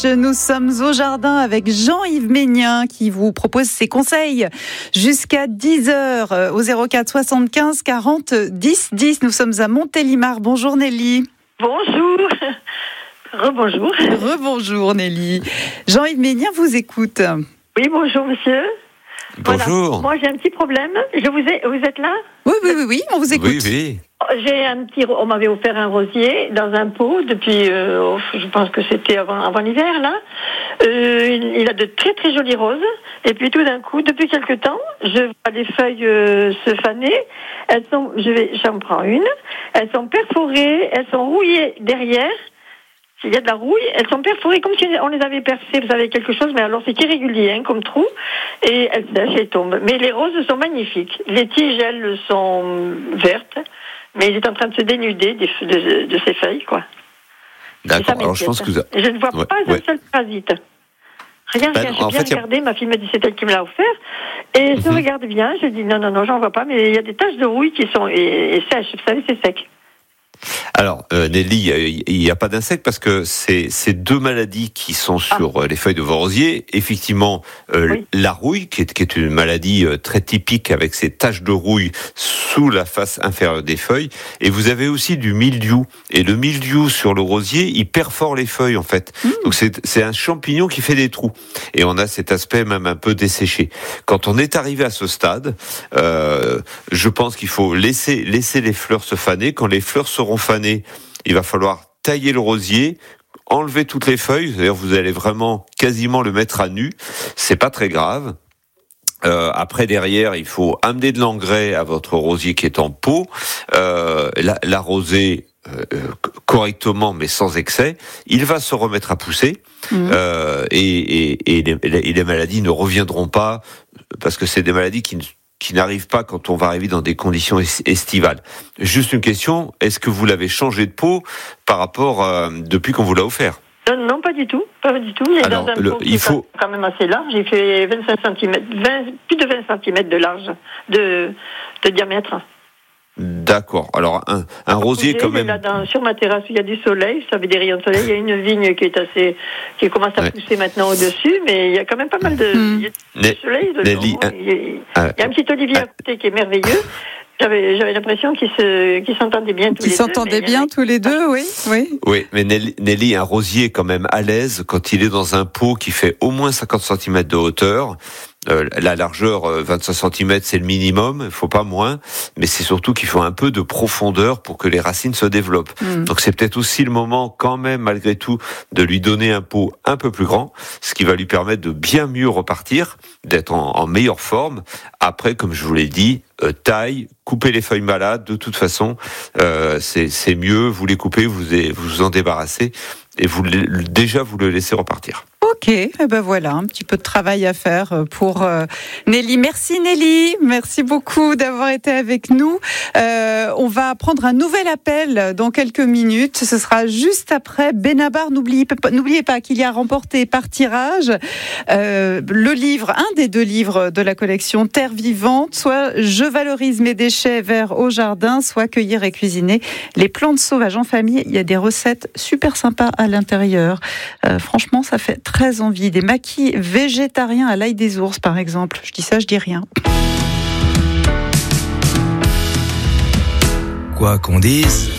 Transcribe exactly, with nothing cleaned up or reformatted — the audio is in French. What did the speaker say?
Nous sommes au jardin avec Jean-Yves Ménien qui vous propose ses conseils jusqu'à dix heures au zéro quatre soixante-quinze quarante dix dix. Nous sommes à Montélimar. Bonjour Nelly. Bonjour. Rebonjour. Rebonjour Nelly. Jean-Yves Ménien vous écoute. Oui, bonjour monsieur. Bonjour. Voilà. Moi j'ai un petit problème. Je vous ai... Vous êtes là ? Oui, oui, oui, oui, on vous écoute. Oui, oui. J'ai un petit, on m'avait offert un rosier dans un pot depuis, euh, je pense que c'était avant, avant l'hiver là. Euh, il, il a de très très jolies roses. Et puis tout d'un coup, depuis quelque temps, je vois les feuilles euh, se faner. Elles sont, je vais, j'en prends une. Elles sont perforées, elles sont rouillées derrière. Il y a de la rouille, elles sont perforées comme si on les avait percées, vous savez, quelque chose, mais alors c'est irrégulier, hein, comme trou, et elles sèchent et tombent. Mais les roses sont magnifiques. Les tiges, elles, sont vertes, mais il est en train de se dénuder de, de, de ses feuilles, quoi. D'accord, alors je pense que vous... Je ne vois ouais, pas ouais. un seul parasite. Rien, Ben, rien, j'ai en bien fait, regardé, a... ma fille m'a dit c'est elle qui me l'a offert, et je Mhm. regarde bien, je dis non, non, non, j'en vois pas, mais il y a des taches de rouille qui sont et, et sèches, vous savez, c'est sec. Alors, euh, Nelly, il n'y a pas d'insectes parce que c'est, c'est deux maladies qui sont sur ah. les feuilles de vos rosiers. Effectivement, euh, oui. la rouille, qui est, qui est une maladie euh, très typique avec ces taches de rouille sous la face inférieure des feuilles. Et vous avez aussi du mildiou. Et le mildiou sur le rosier, il perfore les feuilles en fait. Mmh. Donc c'est, c'est un champignon qui fait des trous. Et on a cet aspect même un peu desséché. Quand on est arrivé à ce stade, euh, je pense qu'il faut laisser, laisser les fleurs se faner. Quand les fleurs seront fanées, il va falloir tailler le rosier, enlever toutes les feuilles. D'ailleurs, vous allez vraiment quasiment le mettre à nu. C'est pas très grave. Euh, après, derrière, il faut amener de l'engrais à votre rosier qui est en pot, euh, l'arroser euh, correctement, mais sans excès. Il va se remettre à pousser, mmh. euh, et, et, et, les, et les maladies ne reviendront pas parce que c'est des maladies qui ne qui n'arrive pas quand on va arriver dans des conditions estivales. Juste une question, est-ce que vous l'avez changé de pot par rapport euh, depuis qu'on vous l'a offert ? Non, non, pas du tout, pas du tout. Il est Alors, dans un le, pot qui il est faut... quand même assez large. Il fait vingt-cinq centimètres, vingt, plus de vingt centimètres de large, de, de diamètre. D'accord. Alors un, un rosier quand même. Là, dans, sur ma terrasse, il y a du soleil, ça fait des rayons de soleil. Il y a une vigne qui est assez, qui commence à ouais. pousser maintenant au-dessus, mais il y a quand même pas mal de, mmh. il y a du ne, soleil. De Nelly, un, il, y a, euh, il y a un petit olivier euh, à côté qui est merveilleux. J'avais, j'avais l'impression qu'ils, se, qu'ils s'entendaient bien tous qu'ils les s'entendaient deux. Qu'ils s'entendaient bien tous les deux, oui, oui. Oui, mais Nelly, Nelly, un rosier est quand même à l'aise quand il est dans un pot qui fait au moins cinquante centimètres de hauteur. Euh, la largeur, euh, vingt-cinq centimètres, c'est le minimum, il faut pas moins, mais c'est surtout qu'il faut un peu de profondeur pour que les racines se développent. Mmh. Donc c'est peut-être aussi le moment, quand même, malgré tout, de lui donner un pot un peu plus grand, ce qui va lui permettre de bien mieux repartir, d'être en, en meilleure forme. Après, comme je vous l'ai dit, euh, taille, coupez les feuilles malades, de toute façon, euh, c'est, c'est mieux, vous les coupez, vous vous en débarrassez, et vous déjà vous le laissez repartir. Ok, eh ben voilà, un petit peu de travail à faire pour euh, Nelly. Merci Nelly, merci beaucoup d'avoir été avec nous. Euh, on va prendre un nouvel appel dans quelques minutes. Ce sera juste après Benabar. N'oubliez pas, n'oubliez pas qu'il y a remporté par tirage euh, le livre, un des deux livres de la collection Terre vivante, soit Je valorise mes déchets verts au jardin, soit Cueillir et cuisiner les plantes sauvages en famille. Il y a des recettes super sympas à l'intérieur. Euh, franchement, ça fait très envie. Des maquis végétariens à l'ail des ours, par exemple. Je dis ça, je dis rien. Quoi qu'on dise...